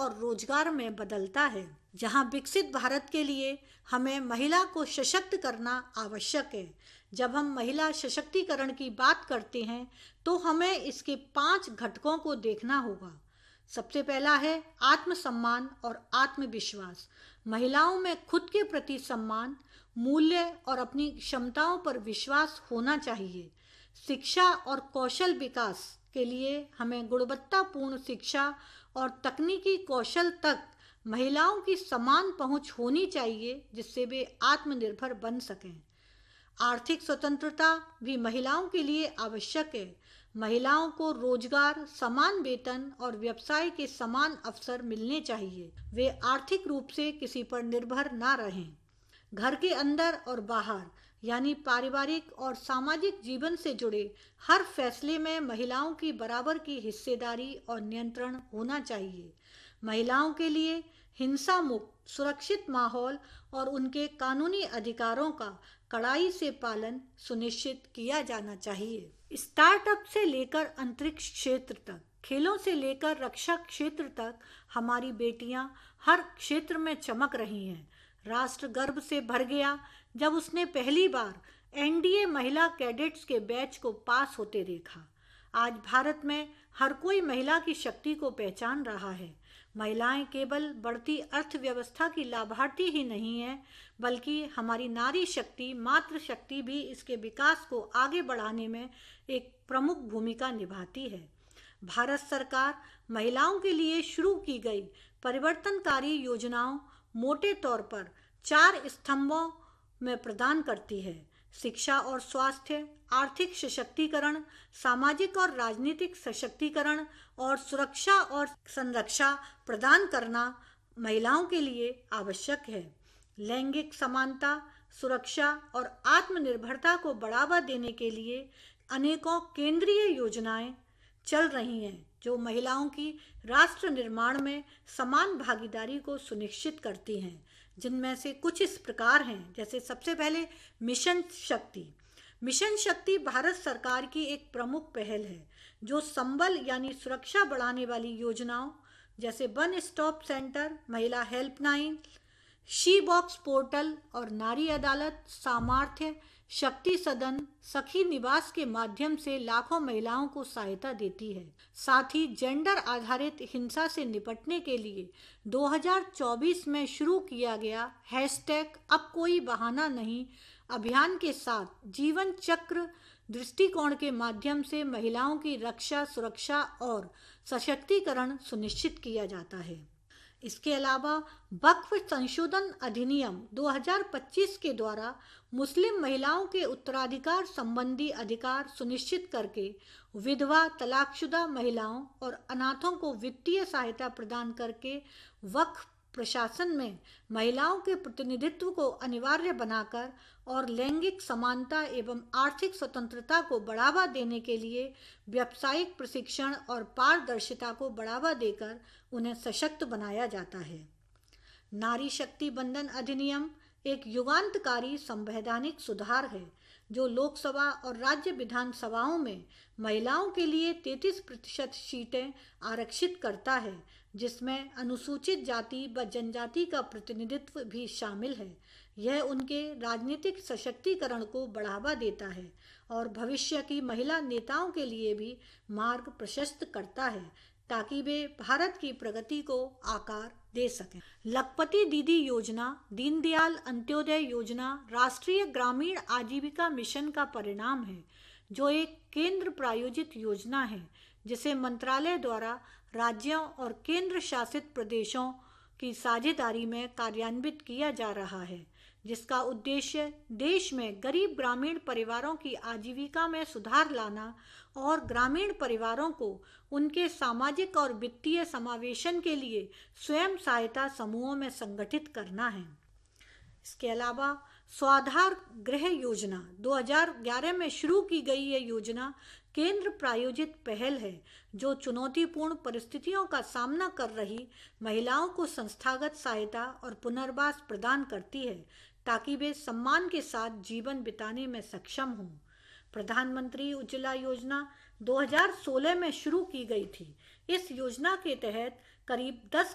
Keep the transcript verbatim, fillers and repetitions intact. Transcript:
और रोजगार में बदलता है। जहां विकसित भारत के लिए हमें महिला को सशक्त करना आवश्यक है। जब हम महिला सशक्तिकरण की बात करते हैं तो हमें इसके पांच घटकों को देखना होगा। सबसे पहला है आत्मसम्मान और आत्मविश्वास। महिलाओं में खुद के प्रति सम्मान, मूल्य और अपनी क्षमताओं पर विश्वास होना चाहिए। शिक्षा और कौशल विकास के लिए हमें गुणवत्तापूर्ण शिक्षा और तकनीकी कौशल तक महिलाओं की समान पहुंच होनी चाहिए, जिससे वे आत्मनिर्भर बन सकें। आर्थिक स्वतंत्रता भी महिलाओं के लिए आवश्यक है। महिलाओं को रोजगार, समान वेतन और व्यवसाय के समान अवसर मिलने चाहिए। वे आर्थिक रूप से किसी पर निर्भर ना रहें। घर के अंदर और बाहर यानी पारिवारिक और सामाजिक जीवन से जुड़े हर फैसले में महिलाओं की बराबर की हिस्सेदारी और नियंत्रण होना चाहिए। महिलाओं के लिए हिंसा मुक्त, सुरक्षित माहौल और उनके कानूनी अधिकारों का कड़ाई से पालन सुनिश्चित किया जाना चाहिए। स्टार्टअप से लेकर अंतरिक्ष क्षेत्र तक, खेलों से लेकर रक्षा क्षेत्र तक हमारी बेटियां हर क्षेत्र में चमक रही हैं। राष्ट्र गर्व से भर गया जब उसने पहली बार एनडीए महिला कैडेट्स के बैच को पास होते देखा। आज भारत में हर कोई महिला की शक्ति को पहचान रहा है। महिलाएं केवल बढ़ती अर्थव्यवस्था की लाभार्थी ही नहीं है, बल्कि हमारी नारी शक्ति, मातृ शक्ति भी इसके विकास को आगे बढ़ाने में एक प्रमुख भूमिका निभाती है। भारत सरकार महिलाओं के लिए शुरू की गई परिवर्तनकारी योजनाओं मोटे तौर पर चार स्तंभों में प्रदान करती है: शिक्षा और स्वास्थ्य, आर्थिक सशक्तिकरण, सामाजिक और राजनीतिक सशक्तिकरण और सुरक्षा और संरक्षा प्रदान करना महिलाओं के लिए आवश्यक है। लैंगिक समानता, सुरक्षा और आत्मनिर्भरता को बढ़ावा देने के लिए अनेकों केंद्रीय योजनाएं चल रही हैं, जो महिलाओं की राष्ट्र निर्माण में समान भागीदारी को सुनिश्चित करती हैं, जिनमें से कुछ इस प्रकार हैं। जैसे सबसे पहले मिशन शक्ति। मिशन शक्ति भारत सरकार की एक प्रमुख पहल है, जो संबल यानी सुरक्षा बढ़ाने वाली योजनाओं जैसे वन स्टॉप सेंटर, महिला हेल्पलाइन, शी बॉक्स पोर्टल और नारी अदालत, सामर्थ्य शक्ति सदन, सखी निवास के माध्यम से लाखों महिलाओं को सहायता देती है। साथ ही जेंडर आधारित हिंसा से निपटने के लिए दो हज़ार चौबीस में शुरू किया गया हैशटैग अब कोई बहाना नहीं अभियान के साथ जीवन चक्र दृष्टिकोण के माध्यम से महिलाओं की रक्षा, सुरक्षा और सशक्तिकरण सुनिश्चित किया जाता है। इसके अलावा वक्फ संशोधन अधिनियम दो हज़ार पच्चीस के द्वारा मुस्लिम महिलाओं के उत्तराधिकार संबंधी अधिकार सुनिश्चित करके विधवा, तलाकशुदा महिलाओं और अनाथों को वित्तीय सहायता प्रदान करके वक्फ प्रशासन में महिलाओं के प्रतिनिधित्व को अनिवार्य बनाकर और लैंगिक समानता एवं आर्थिक स्वतंत्रता को बढ़ावा देने के लिए व्यावसायिक प्रशिक्षण और पारदर्शिता को बढ़ावा देकर उन्हें सशक्त बनाया जाता है। नारी शक्ति बंधन अधिनियम एक युगांतकारी संवैधानिक सुधार है, जो लोकसभा और राज्य विधानसभाओं में महिलाओं के लिए तैंतीस प्रतिशत सीटें आरक्षित करता है, जिसमें अनुसूचित जाति व जनजाति का प्रतिनिधित्व भी शामिल है। यह उनके राजनीतिक सशक्तिकरण को बढ़ावा देता है और भविष्य की महिला नेताओं के लिए भी मार्ग प्रशस्त करता है, ताकि वे भारत की प्रगति को आकार दे सकें। लखपति दीदी योजना, दीनदयाल अंत्योदय योजना राष्ट्रीय ग्रामीण आजीविका मिशन का परिणाम है, जो एक केंद्र प्रायोजित योजना है, जिसे मंत्रालय द्वारा राज्यों और केंद्र शासित प्रदेशों की साझेदारी में कार्यान्वित किया जा रहा है, जिसका उद्देश्य देश में गरीब ग्रामीण परिवारों की आजीविका में सुधार लाना और ग्रामीण परिवारों को उनके सामाजिक और वित्तीय समावेशन के लिए स्वयं सहायता समूहों में संगठित करना है। इसके अलावा स्वाधार गृह योजना दो हज़ार ग्यारह में शुरू की गई यह योजना केंद्र प्रायोजित पहल है, जो चुनौतीपूर्ण परिस्थितियों का सामना कर रही महिलाओं को संस्थागत सहायता और पुनर्वास प्रदान करती है, ताकि वे सम्मान के साथ जीवन बिताने में सक्षम हों। प्रधानमंत्री उज्ज्वला योजना दो हज़ार सोलह में शुरू की गई थी। इस योजना के तहत करीब दस